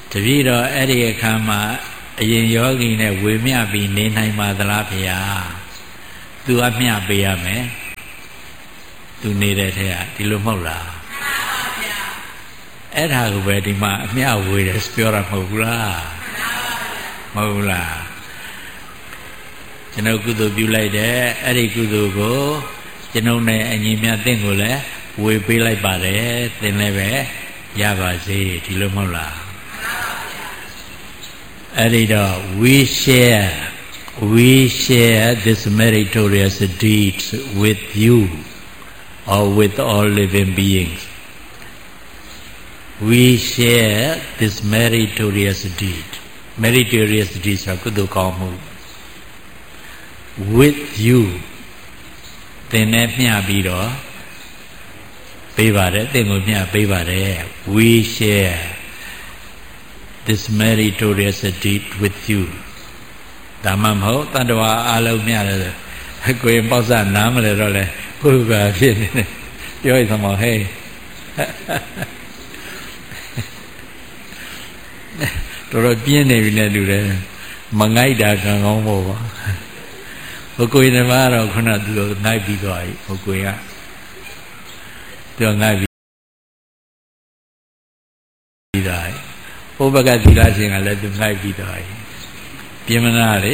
တပည့်တော်အဲ့ဒီအခါမှာအရင်ယောဂီနဲ့ဝေမျှပြီးနေနိုင်ပါသလားဖေဟာသူအမျှပေးရမယ်သူနေတဲ့ထက်ကဒီလိုမဟုတ်လားအဲ့ဒါကိုပဲဒီမှာအမျှဝေတယ်ပြောတာမဟုတ်ဘူးလားမဟုတ်လားကျွန်တော်ကုသိုလ်ပြုလိုက်တယ်အဲ့ဒီကုသိုလ်ကိုကျွန်ုပ်နဲ့အညီမြတ်သင်ကိုလည်းဝေပေးလိုက်ပါတယ်သင်လည်းပဲရပါစေဒီလိုမဟုတ်လားအဲ့ဒီတော့ we share this meritorious deeds with you or with all living beings we share this meritorious deed so ကုသိုလ်ကောင်းမှု with you သင်နဲ့မျှပြီးတော့ပေးပါတယ်သင်ကိုမျှပေးပါတယ် we share this meritorious deed with you ဒါမှမဟုတ်တတ္တဝါအလုံးမျှတယ်ကိုရင်ပေါ့စနားမလဲတော့လေခုကဖြစ်နေတယ်ပြောရသမောဟဲ့တော်ပြင်းနေပြီနဲ့တူတယ်မငိုက်တာကံကောင်းဖို့ပါဟိုကိုရင်ကတော့ခုနသူငိုက်ပြီးသွားပြီဟိုကိုရင်ကသူငိုက်ပြီးသွားပြီဘုဘကသီလရှင်ကလည်းသူငိုက်ပြီးသွားပြီပြင်းမနာလေ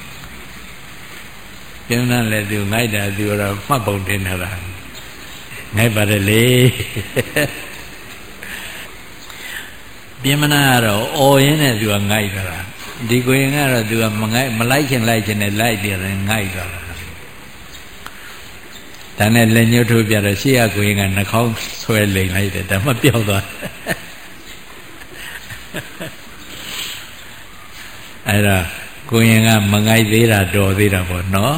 ပြင်းမနာလည်းသူငိုက်တာသူတော့မှတ်ပုံတင်ထားတာငိုက်ပါတယ်လေပြင်းမနာကတော့အော်ရင်းနဲ့သူကငိုက်တာဒီကိုရင်ကတော့သူကမလိုက်ချင်နဲ့လိုက်တယ်ငိုက်သွားတာဒါနဲ့လက်ညှိုးထိုးပြတော့ရှေ့ကကိုရင်ကနှာခေါင်းဆွဲလိမ်လိုက်တယ်ဒါမှပြောက်သွားအဲ့ဒါကိုရင်ကမငိုက်သေးတာတော်သေးတာပေါ့နော်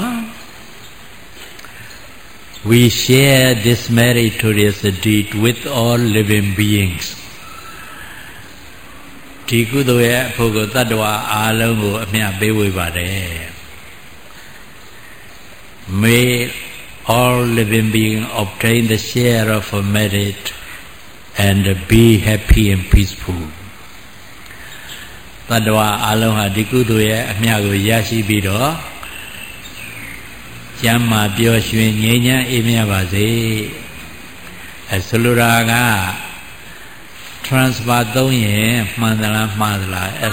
we share this meritorious deed with all living beings ဒီကုသိုလ်ရဲ့အဖို့ကိုတတ္တဝါအားလုံးကိုအမျှပေးဝေပါတယ် may all living beings obtain the share of merit and be happy and peaceful တတ္တဝါအားလုံးဟာဒီကုသိုလ်ရဲ့အမျှကိုရရှိပြီးတော့ကျမ်းမာပျော်ရွှင်ငြိမ်းချမ်းအေးမြပါစေဆိုလိုတာက transfer သုံးရင်မှန်သလားမှားသလားအဲ့ဒါ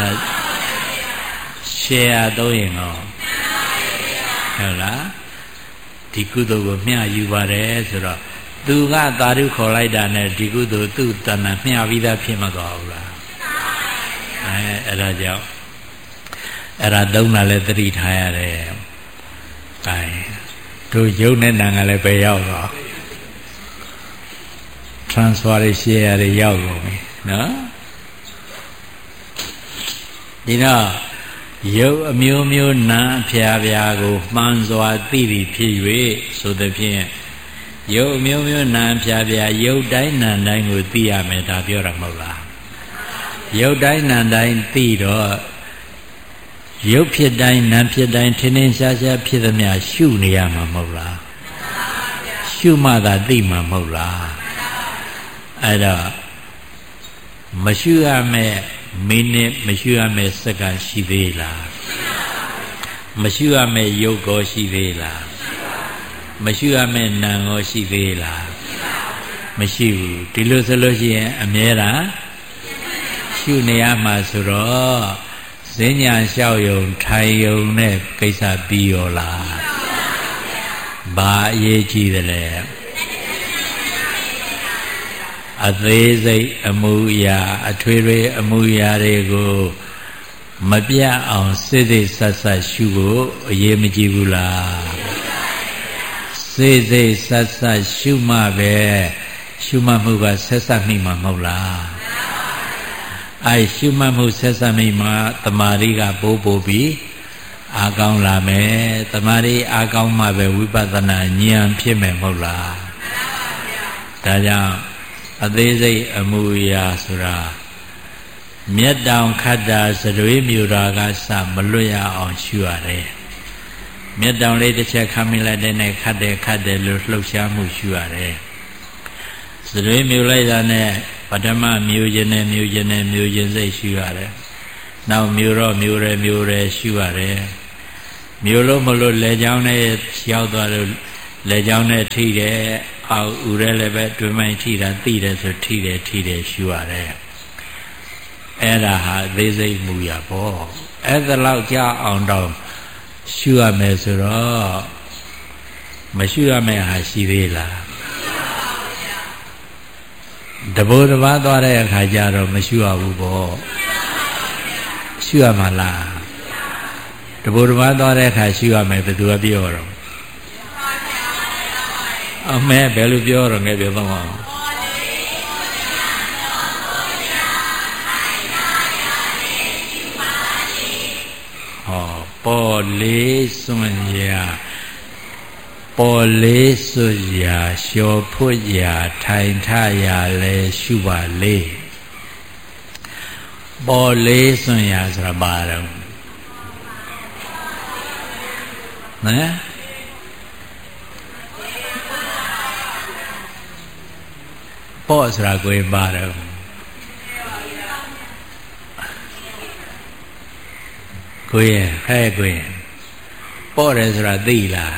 share သုံးရင်ရောဟုတ်လားဒီကုသိုလ်ကိုမျှယူပါတယ်ဆိုတော့သူကသာဓုခေါ်လိုက်တာနဲ့ဒီကုသိုလ်သူ့တဏ္ဍမျှပြီးသားဖြစ်မှာသွားဘူးလားအဲ့ဒါကြောင့်အဲ့ဒါသုံးတာလည်းသတိထားရတယ်။အဲတို့ယုံနဲ့နာကလည်းပဲရောက်တော့ transfer ရ share ရရောက်ကုန်ပြီနော်ဒီတော့ယုတ်အမျိုးမျိုးနာအဖျားဖျားကိုမှန်စွာသိပြီးဖြစ်၍ဆိုသဖြင့်ယုတ်အမျိုးမျိုးနာအဖျားဖျားယုတ်တိုင်းနာတိုင်းကိုသိရမယ်ဒါပြောတာမဟုတ်လားယုတ်တိုင်းနာတိုင်းသိတော့ယုတ်ဖြစ်တိုင်းနာဖြစ်တိုင်းထင်းထင်းရှားရှားဖြစ်သမျှရှုနေရမှာမဟုတ်လားရှုမှသာသိမှာမဟုတ်လားအဲ့တော့မရှုရမယ့်မိနစ်မရှုရမယ့်စက္ကန့်ရှိသေးလားမရှုရမယ့်ယုတ်ကောရှိသေးလားမရှုရမယ့်နာကောရှိသေးလားမရှိဘူးဒီလိုဆိုလို့ရှိရင်အမြဲတမ်းရှုနေရမှာဆိုတော့ဈဉ္ညာလျှောက်ယုံထိုင်ယုံနဲ့ကိစ္စပြီးရောလားဘာအရေးကြီးတယ်လဲအသေးစိတ်အမှုရာအထွေထွေအမှုရာတွေကိုမပြတ်အောင်စိတ်စိတ်ဆက်ဆက်ရှုဖို့အရေးမကြီးဘူးလားစိတ်စိတ်ဆက်ဆက်ရှုမှပဲရှုမှတ်မှုကဆက်ဆက်မိမှာမဟုတ်လားရှုမှတ်မှုဆက်ဆက်မိမှာတမာရီကပိုးပြီးအာကောင်းလာမယ်တမာရီအာကောင်းမှပဲဝိပဿနာဉာဏ်ဖြစ်မယ်မဟုတ်လားဒါကြောင့်အသေးစိတ်အမှုရာဆိုတာမျက်တောင်ခတ်တာစရွေးမြူတာကစမလွတ်ရအောင်ရှုရတယ်မျက်တောင်လေးတစ်ချက်ခမ်းမိလိုက်တဲ့နဲ့ခတ်တယ်လို့လှုပ်ရှားမှုရှုရတယ်စရွေးမြူလိုက်တာနဲ့ပထမမျိုးခြင်းနဲ့မျိုးခြင်းနဲ့မျိုးခြင်းစိတ်ရှုရတယ်နောက်မျိုးတော့မျိုးရဲရှုရတယ်မျိုးလို့မလို့လေချောင်းနဲ့ရောက်သွားလို့လေချောင်းနဲ့ထိတယ်အောက်ဥရဲလည်းပဲတွင်မိုင်းထိတာသိတယ်ဆိုထိတယ်ရှုရတယ်အဲ့ဒါဟာသေးစိတ်မူရပေါ့အဲ့ဒါလောက်ကြာအောင်တော့ရှုရမယ်ဆိုတော့မရှုရမယ့်ဟာရှိသေးလားတဘိုးတစ်ပါးသွားတဲ့အခါကျတော့မရှုရဘူးပေါ့ရှုရမှာလားတဘိုးတစ်ပါးသွားတဲ့အခါရှုရမယ်ဘယ်သူကပြောတော့အမေဘယ်လိုပြောတော့ငယ်ပြောတော့ဟောပေါ်လေးစွန့်ရာပေါ်လေးစွန့်ရာလျှော်ဖွတ်ရာထိုင်ထရာလဲရှုပါလေပေါ်လေးစွန့်ရာဆိုတာဘာတော့နော်ပေါ်ဆိုတာကိုယ်ပါတော့ကိုယ်ဟဲ့ကိုယ်ပေါ်တယ်ဆိုတာသိလား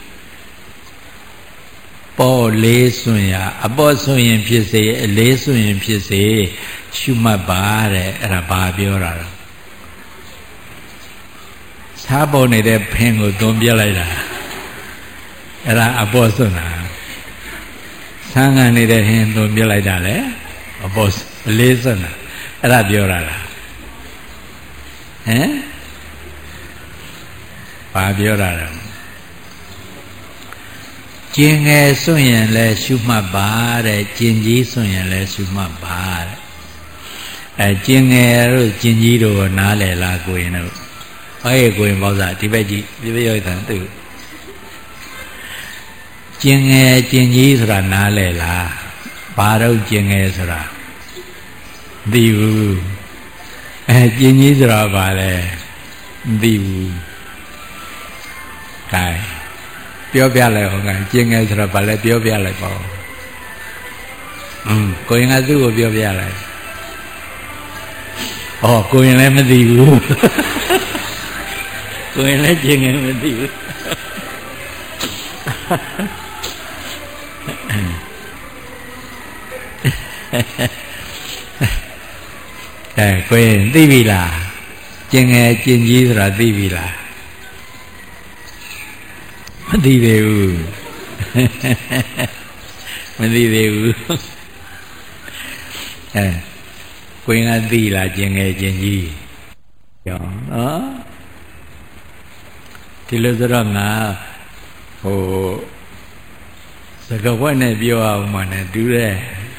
ပေါ်လေးစွန့်ရအပေါ်စွန့်ရင်ဖြစ်စေအလေးစွန့်ရင်ဖြစ်စေရှုမှတ်ပါတဲ့အဲ့ဒါဘာပြောတာလဲစားပေါ်နေတဲ့ဖင်ကိုသွန်ပြလိုက်တာအဲ့ဒါအပေါ်စွန့်တာဆန်းကန်နေတဲ့ဟင်းသွန်ပြလိုက်တာလေအပေါ်အလေးစွန့်တာအဲ့ဒါပြောတာလားဟမ်ဘာပြောတာလဲကျင်ငယ်စွန့်ရင်လည်းရှုမှတ်ပါတဲ့ကျင်ကြီးစွန့်ရင်လည်းရှုမှတ်ပါတဲ့ကျင်ငယ်တို့ကျင်ကြီးတို့နားလည်လားကိုရင်တို့ကိုရင်ပေါ့စားဒီဘက်ကြည့်ဒီဘက်ရောက်တဲ့သူကျင်ငယ်ကျင်ကြီးဆိုတာနားလည်လားဘာတော့ကျင်ငယ်ဆိုတာမသိဘူးကျင်ကြီးဆိုတာဘာလဲမသိဘူးကဲပြောပြလိုက်ဟောကကျင်ငယ်ဆိုတော့ဗာလဲပြောပြလိုက်ပါဦးကိုရင်ကသူ့ကိုပြောပြလိုက်ကိုရင်လည်းမသိဘူးကိုရင်လည်းကျင်ငယ်မသိဘူးကိုရင်သိပြီလားကျင်ငယ်ကျင်ကြီးဆိုတာသိပြီလားမသိသေးဘူးမသိသေးဘူးကိုင်းကသိလားကျင်ငယ်ကျင်ကြီးကြောင်းနော်ဒီလိုဆိုတော့ငါစကားဝက်နဲ့ပြောအောင်မှနဲ့တူတယ်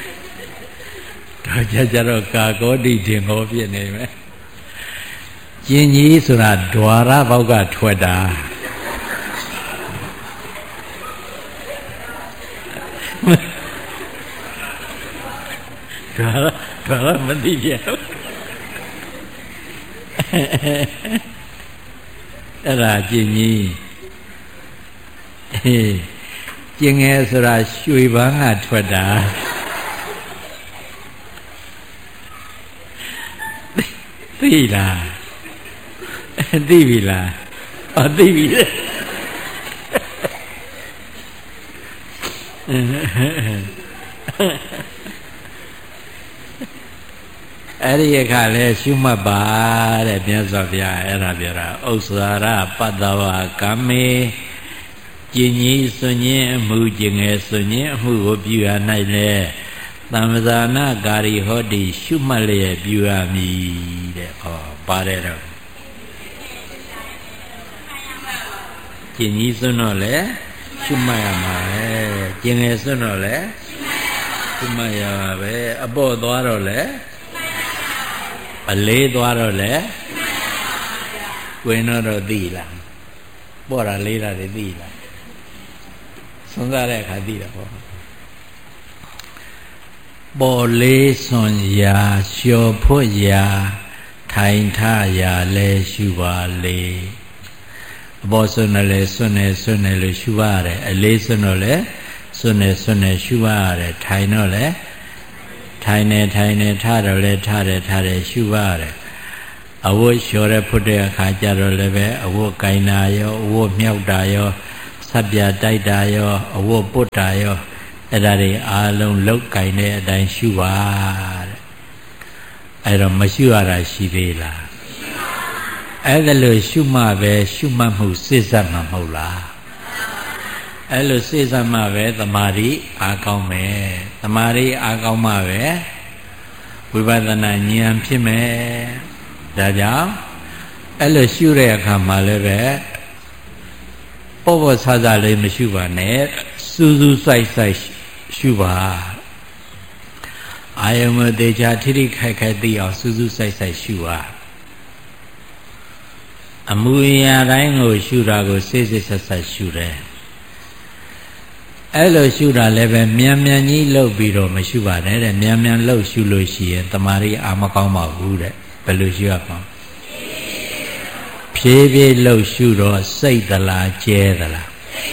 တော့ကြတော့ကာကောတိတင်ဟောဖြစ်နေမယ်ကျင်ကြီးဆိုတာဓွာရဘောက်ကထွက်တာဒါမသိပြအဲ့ဒါကျင်ကြီးကျင်ငယ်ဆိုတာရွှေပန်းကထွက်တာသိလားသိပြီလားသိပြီအဲ့ဒီအခါလဲရှုမှတ်ပါတဲ့မြတ်စွာဘုရားအဲ့ဒါပြောတာဥစ္စာရပတ္တဝါကမေကျင်ကြီးစွန့်ခြင်းအမှုကျင်ငယ်စွန့်ခြင်းအမှုကိုပြုရ၌လဲသမ္ပဇာနာကာရီဟောတိရှုမှတ်လျက်ပြုရမည်တဲ့ပါတယ်တော့ကျင်ကြီးစွန့်တော့လဲရှုမှတ်ရမှာပဲကျင်ငယ်စွန့်တော့လဲရှုမှတ်ရမှာပဲအပေါ်သွားတော့လဲအလေးသွားတော့လေဝင်တော့သိလားပေါ်တာလေးတာတွေသိလားဆုံးစားတဲ့အခါသိတာပေါ့ပေါ်လေးစွန်ရာလျှော်ဖွတ်ရာထိုင်ထရာလဲရှုပါလေအပေါ်စွန်တယ်လဲစွန်တယ်လို့ရှုပါရတယ်အလေးစွန်တော့လဲစွန်တယ်ရှုပါရတယ်ထိုင်တော့လဲထိုင်နေထတော့လဲထတယ်ရှုပါရတယ်အဝတ်လျှော်တဲ့ဖွတ်တဲ့အခါကျတော့လည်းပဲအဝတ်ကိုင်တာရောအဝတ်မြောက်တာရောဆက်ပြတိုက်တာရောအဝတ်ပုတ်တာရောအဲ့ဒါတွေအားလုံးလောက်ကိုင်တဲ့အတိုင်းရှုပါတဲ့အဲ့တော့မရှုရတာရှိသေးလားအဲ့ဒါလို့ရှုမှပဲရှုမှတ်မှုစိစက်မှာမဟုတ်လားအဲ့လိုစိစက်မှပဲသမာဓိအားကောင်းမယ်သမာဓိအားကောင်းမှပဲဝိပဿနာဉာဏ်ဖြစ်မယ်ဒါကြောင့်အဲ့လိုရှုတဲ့အခါမှာလည်းပဲပေါ့ဆဆလေးမရှုပါနဲ့စူးစူးစိုက်ရှုပါအာယုံမသေးချာထိထိခိုက်ခိုက်သိအောင်စူးစူးစိုက်ရှုပါအမူအရာတိုင်းကိုရှုတာကိုစိတ်ဆက်ရှုတယ်အဲ့လိုရှုတာလည်းပဲမြန်ကြီးလှုပ်ပြီးတော့မရှုပါနဲ့တဲ့မြန်လှုပ်ရှုလို့ရှိရင်တမာရီအာမကောင်းပါဘူးတဲ့ဘယ်လိုရှုရမှာဖြည်းဖြည်းလှုပ်ရှုတော့စိတ်သလားကျဲသလား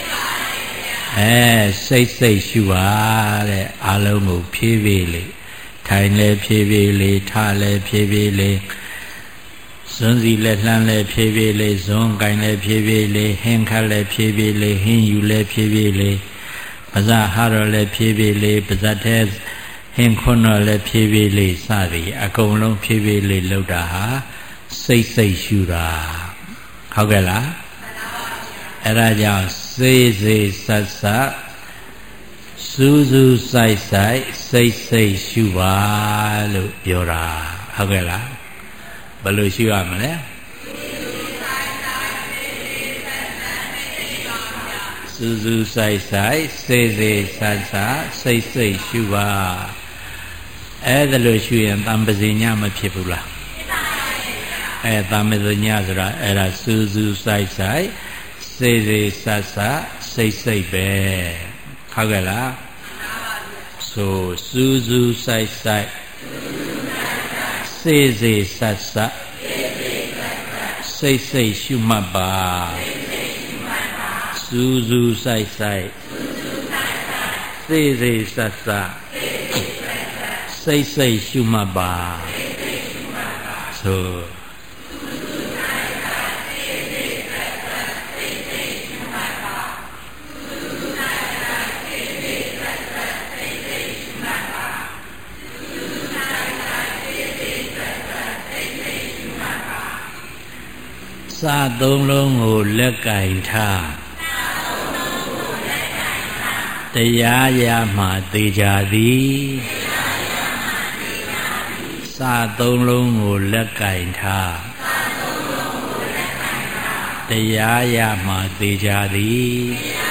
စိတ်ရှုပါတဲ့အာလုံးကိုဖြည်းဖြည်းလေးထိုင်လဲဖြည်းဖြည်းလေးထလဲဖြည်းဖြည်းလေးဇွန်းစီလဲလှမ်းလဲဖြည်းဖြည်းလေးဇွန်းကိုင်လဲဖြည်းဖြည်းလေးဟင်းခတ်လဲဖြည်းဖြည်းလေးဟင်းယူလဲဖြည်းဖြည်းလေးပါးစပ်ဟာတော့လဲဖြည်းဖြည်းလေးပါးစပ်ထဲဟင်းခွန်းတော့လဲဖြည်းဖြည်းလေးစသည်အကုန်လုံးဖြည်းဖြည်းလေးလှုပ်တာဟာစိတ်ရှုတာဟုတ်ကဲ့လားအဲ့ဒါကြောင့်စေဆက်စူးစူးစိုက်စိတ်ရှုပါလို့ပြောတာဟုတ်ကဲ့လားဘယ်လိုရှုရမလဲစူးစူးစိုက်စေဆက်စိတ်ရှုပါအဲ့ဒါလို့ရှုရင်တံပဇိညမဖြစ်ဘူးလားတမ္မဇညဆိုတာအဲ့ဒါစူးစူးစိုက်စေဆက်စိတ်ပဲဟုတ်ကဲ့လားဆိုစူးစူးစိုက်စေဆက်စိတ်ရှုမှတ်ပါစူးစူးစိုက်စေဆက်စိတ်ရှုမှတ်ပါဆိုစာသုံးလုံးကိုလက်ကင်ထားတရားရမှသေချာသည်စာသုံးလုံးကိုလက်ကင်ထားတရားရမှသေချာသည်